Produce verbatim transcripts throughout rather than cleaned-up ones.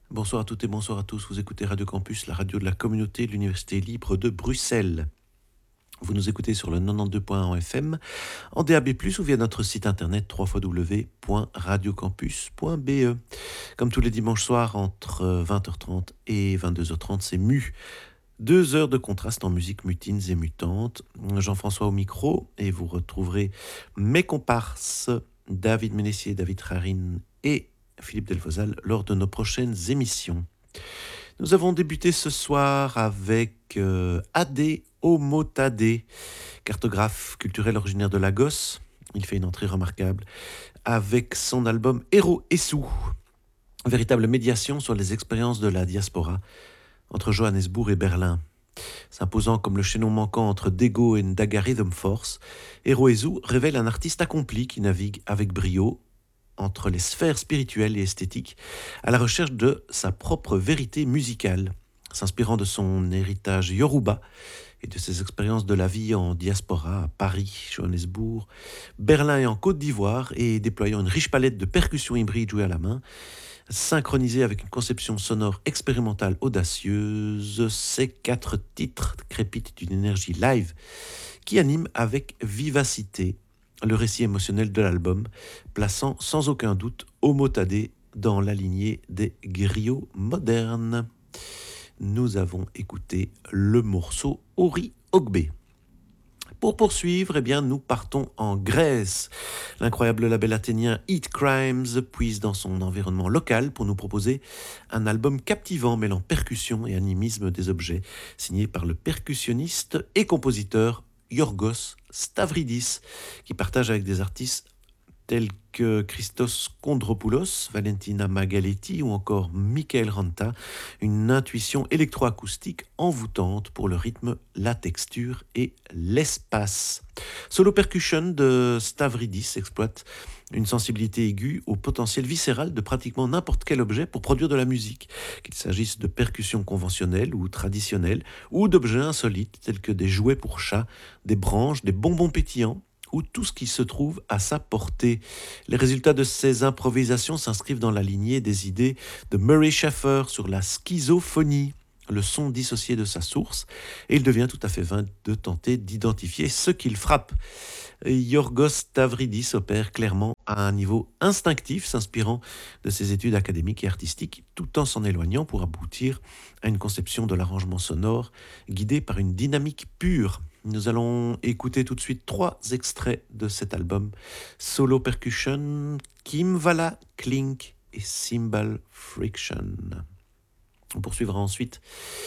Bonsoir à toutes et bonsoir à tous. Vous écoutez Radio Campus, la radio de la communauté de l'Université libre de Bruxelles. Vous nous écoutez sur le quatre-vingt-douze point un en F M, en D A B plus, ou via notre site internet w w w point radio campus point b e. Comme tous les dimanches soirs, entre vingt heures trente et vingt-deux heures trente, c'est Mu. Deux heures de contraste en musique mutines et mutantes. Jean-François au micro, et vous retrouverez mes comparses, David Ménessier, David Rarin et Philippe Delfosal, lors de nos prochaines émissions. Nous avons débuté ce soir avec euh, Adé Omotadé, cartographe culturel originaire de Lagos. Il fait une entrée remarquable avec son album Héros et Sous, véritable médiation sur les expériences de la diaspora entre Johannesburg et Berlin. S'imposant comme le chaînon manquant entre Dego et Ndaga Rhythm Force, Héros et Sous révèle un artiste accompli qui navigue avec brio entre les sphères spirituelles et esthétiques, à la recherche de sa propre vérité musicale, s'inspirant de son héritage yoruba et de ses expériences de la vie en diaspora à Paris, Johannesburg, Berlin et en Côte d'Ivoire, et déployant une riche palette de percussions hybrides jouées à la main, synchronisée avec une conception sonore expérimentale audacieuse. Ces quatre titres crépitent d'une énergie live qui anime avec vivacité le récit émotionnel de l'album, plaçant sans aucun doute Omotadé dans la lignée des griots modernes. Nous avons écouté le morceau Ori Ogbe. Pour poursuivre, eh bien, nous partons en Grèce. L'incroyable label athénien Eat Crimes puise dans son environnement local pour nous proposer un album captivant mêlant percussion et animisme des objets, signé par le percussionniste et compositeur Yorgos Stavridis, qui partage avec des artistes tels que Christos Kondropoulos, Valentina Magaletti ou encore Michael Ranta, une intuition électroacoustique envoûtante pour le rythme, la texture et l'espace. Solo Percussion de Stavridis exploite une sensibilité aiguë au potentiel viscéral de pratiquement n'importe quel objet pour produire de la musique, qu'il s'agisse de percussions conventionnelles ou traditionnelles, ou d'objets insolites tels que des jouets pour chats, des branches, des bonbons pétillants, ou tout ce qui se trouve à sa portée. Les résultats de ces improvisations s'inscrivent dans la lignée des idées de Murray Schafer sur la schizophonie, le son dissocié de sa source, et il devient tout à fait vain de tenter d'identifier ce qu'il frappe. Yorgos Stavridis opère clairement à un niveau instinctif, s'inspirant de ses études académiques et artistiques, tout en s'en éloignant pour aboutir à une conception de l'arrangement sonore guidée par une dynamique pure. Nous allons écouter tout de suite trois extraits de cet album Solo Percussion, Kimvala, Clink et Cymbal Friction. On poursuivra ensuite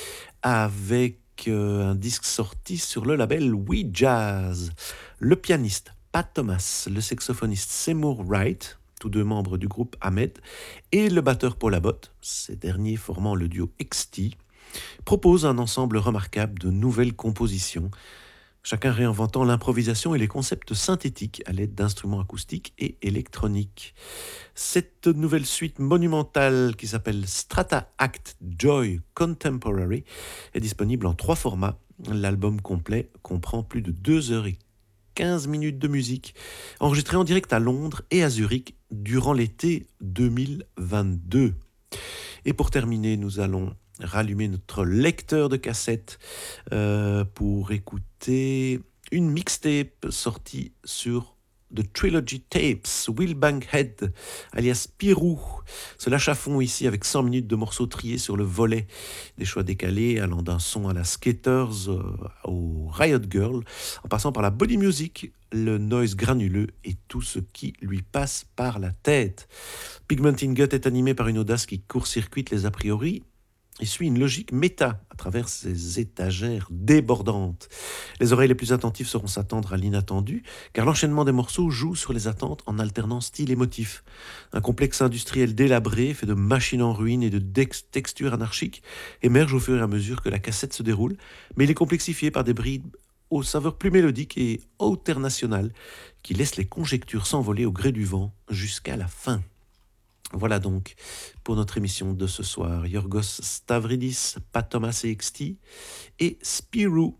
avec euh, un disque sorti sur le label We Jazz. Le pianiste Pat Thomas, le saxophoniste Seymour Wright, tous deux membres du groupe Ahmed, et le batteur Paul Abbott, ces derniers formant le duo X T, proposent un ensemble remarquable de nouvelles compositions, chacun réinventant l'improvisation et les concepts synthétiques à l'aide d'instruments acoustiques et électroniques. Cette nouvelle suite monumentale qui s'appelle Strata Act Joy Contemporary est disponible en trois formats. L'album complet comprend plus de deux heures et quinze minutes de musique, enregistrée en direct à Londres et à Zurich durant l'été deux mille vingt-deux. Et pour terminer, nous allons rallumer notre lecteur de cassettes euh, pour écouter une mixtape sortie sur The Trilogy Tapes, Will Bankhead, alias Pirou, se lâche à fond ici avec cent minutes de morceaux triés sur le volet, des choix décalés allant d'un son à la Skaters euh, au Riot Girl, en passant par la body music, le noise granuleux et tout ce qui lui passe par la tête. Pigment in Gut est animé par une audace qui court-circuite les a priori et suit une logique méta à travers ses étagères débordantes. Les oreilles les plus attentives sauront s'attendre à l'inattendu, car l'enchaînement des morceaux joue sur les attentes en alternant style et motif. Un complexe industriel délabré, fait de machines en ruine et de dex- textures anarchiques, émerge au fur et à mesure que la cassette se déroule, mais il est complexifié par des bribes aux saveurs plus mélodiques et alternationales qui laissent les conjectures s'envoler au gré du vent jusqu'à la fin. Voilà donc pour notre émission de ce soir. Yorgos Stavridis, Pat Thomas et X T, et Spirou,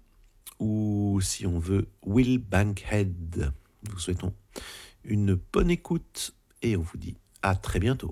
ou si on veut, Will Bankhead. Nous vous souhaitons une bonne écoute et on vous dit à très bientôt.